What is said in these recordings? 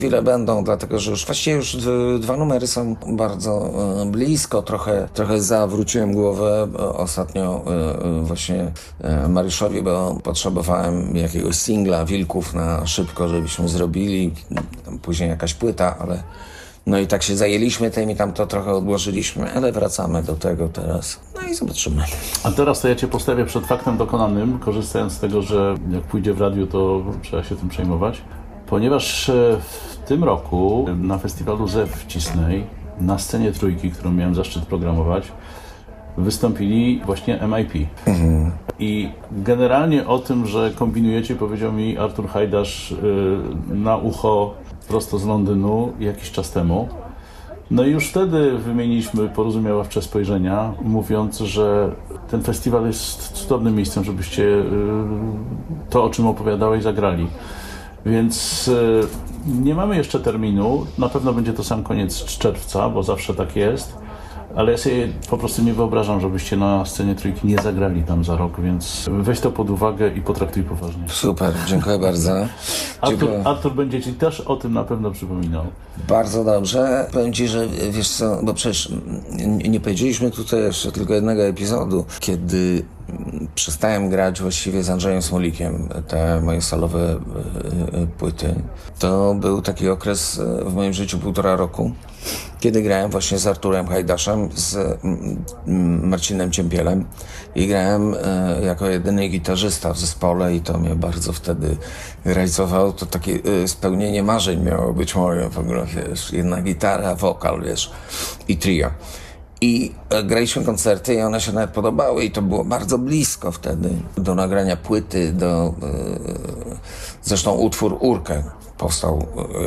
chwilę będą, dlatego że właściwie już dwa numery są bardzo blisko. Trochę zawróciłem głowę ostatnio właśnie Mariuszowi, bo potrzebowałem jakiegoś singla Wilków na szybko, żebyśmy zrobili. Tam później jakaś płyta, ale no i tak się zajęliśmy tym i tam to trochę odłożyliśmy, ale wracamy do tego teraz. No i zobaczymy. A teraz to ja cię postawię przed faktem dokonanym, korzystając z tego, że jak pójdzie w radiu, to trzeba się tym przejmować. Ponieważ w tym roku na festiwalu ZEW w Cisnej, na scenie Trójki, którą miałem zaszczyt programować, wystąpili właśnie MIP. I generalnie o tym, że kombinujecie, powiedział mi Artur Hajdasz na ucho prosto z Londynu jakiś czas temu. No i już wtedy wymieniliśmy porozumiaławcze spojrzenia, mówiąc, że ten festiwal jest cudownym miejscem, żebyście to, o czym opowiadałeś, zagrali. Więc nie mamy jeszcze terminu, na pewno będzie to sam koniec czerwca, bo zawsze tak jest, ale ja sobie po prostu nie wyobrażam, żebyście na scenie Trójki nie zagrali tam za rok, więc weź to pod uwagę i potraktuj poważnie. Super, dziękuję bardzo. Artur będzie ci też o tym na pewno przypominał. Bardzo dobrze. Powiem ci, że wiesz co, bo przecież nie powiedzieliśmy tutaj jeszcze tylko jednego epizodu, kiedy przestałem grać właściwie z Andrzejem Smolikiem te moje solowe płyty. To był taki okres w moim życiu 1,5 roku, kiedy grałem właśnie z Arturem Hajdaszem, z Marcinem Ciempielem i grałem jako jedyny gitarzysta w zespole i to mnie bardzo wtedy realizowało. To takie spełnienie marzeń miało być moje w ogóle, wiesz, jedna gitara, wokal, wiesz, i trio. I graliśmy koncerty i one się nawet podobały i to było bardzo blisko wtedy do nagrania płyty, zresztą utwór Urkę powstał,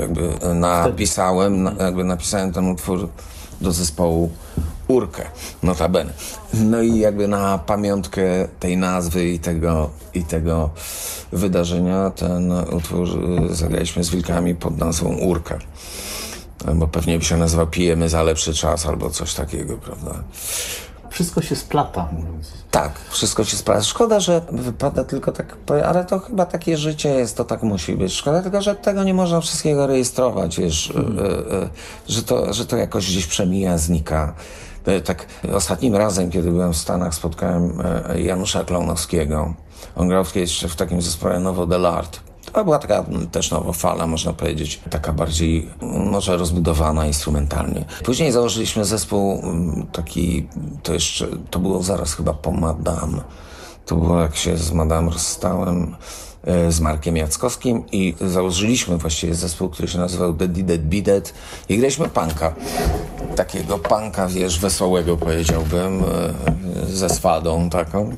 napisałem ten utwór do zespołu Urkę, notabene. No i jakby na pamiątkę tej nazwy i tego wydarzenia ten utwór zagraliśmy z Wilkami pod nazwą Urkę. Bo pewnie by się nazywał Pijemy za lepszy czas albo coś takiego, prawda? Wszystko się splata. Tak, wszystko się splata. Szkoda, że wypada tylko tak, ale to chyba takie życie jest, to tak musi być. Szkoda tylko, że tego nie można wszystkiego rejestrować, wiesz, że to jakoś gdzieś przemija, znika. Tak ostatnim razem, kiedy byłem w Stanach, spotkałem Janusza Klaunowskiego. On grał jeszcze w takim zespole Nowo Delart. To była taka też nowa fala, można powiedzieć, taka bardziej może rozbudowana instrumentalnie. Później założyliśmy zespół taki, to było zaraz chyba po Madame. To było jak się z Madame rozstałem z Markiem Jackowskim i założyliśmy właściwie zespół, który się nazywał The Dead Be Dead i graliśmy punka. Takiego punka, wiesz, wesołego powiedziałbym, ze swadą taką.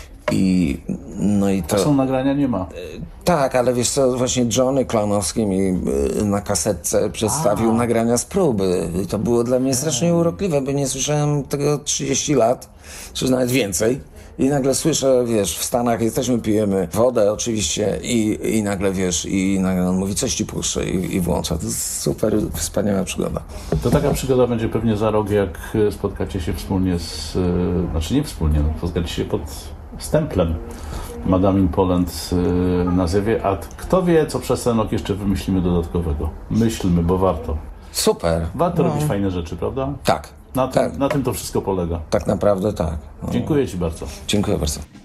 No i to są nagrania, nie ma. Tak, ale wiesz co, właśnie Johnny Klaunowski mi na kasetce przedstawił nagrania z próby. I to było dla mnie strasznie urokliwe, bo nie słyszałem tego 30 lat, czy nawet więcej. I nagle słyszę, wiesz, w Stanach jesteśmy, pijemy wodę oczywiście i nagle, wiesz, i nagle on mówi, coś ci puszczę i włącza. To jest super, wspaniała przygoda. To taka przygoda będzie pewnie za rok, jak spotkacie się wspólnie znaczy nie wspólnie, spotkacie się pod stemplem Madame in Poland na Zewie, a kto wie, co przez ten rok jeszcze wymyślimy dodatkowego. Myślmy, bo warto. Super. Warto robić fajne rzeczy, prawda? Tak. Na tym to wszystko polega. Tak naprawdę tak. Dziękuję ci bardzo. Dziękuję bardzo.